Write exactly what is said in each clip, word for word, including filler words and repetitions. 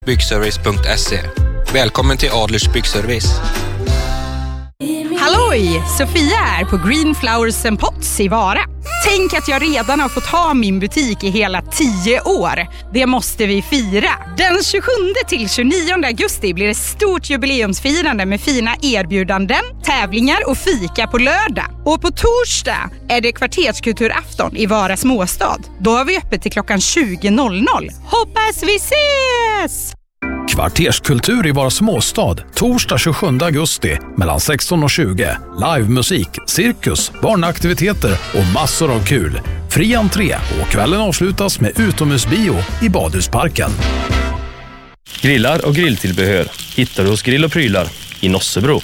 byggservice punkt se. Välkommen till Adlers Byggservice. Halloj! Sofia är på Green Flowers and Pots i Vara. Tänk att jag redan har fått ha min butik i hela tio år. Det måste vi fira. Den tjugosjunde till tjugonionde augusti blir det stort jubileumsfirande med fina erbjudanden, tävlingar och fika på lördag. Och på torsdag är det kvarterskulturafton i Vara småstad. Då har vi öppet till klockan tjugo. Hoppas vi ses! Kvarterskultur i Vara småstad, torsdag tjugosjunde augusti mellan sexton och tjugo. Livemusik, cirkus, barnaktiviteter och massor av kul. Fri entré och kvällen avslutas med utomhusbio i Badhusparken. Grillar och grilltillbehör hittar du hos Grill och Prylar i Nossebro.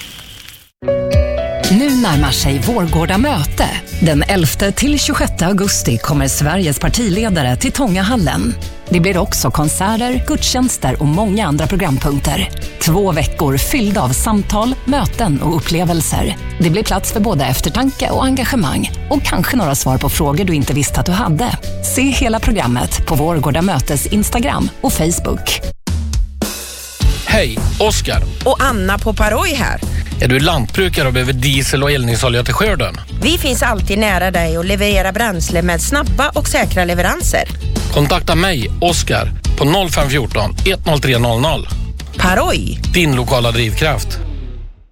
Nu närmar sig Vårgårda möte. Den elfte till tjugosjätte augusti kommer Sveriges partiledare till Tångahallen. Det blir också konserter, gudstjänster och många andra programpunkter. Två veckor fyllda av samtal, möten och upplevelser. Det blir plats för både eftertanke och engagemang. Och kanske några svar på frågor du inte visste att du hade. Se hela programmet på Vårgårda mötes Instagram och Facebook. Hej, Oskar. Och Anna på Paroj här. Är du lantbrukare och behöver diesel och eldningsolja till skörden? Vi finns alltid nära dig och levererar bränsle med snabba och säkra leveranser. Kontakta mig, Oskar, på noll fem ett fyra ett noll tre noll noll. Paroj. Din lokala drivkraft.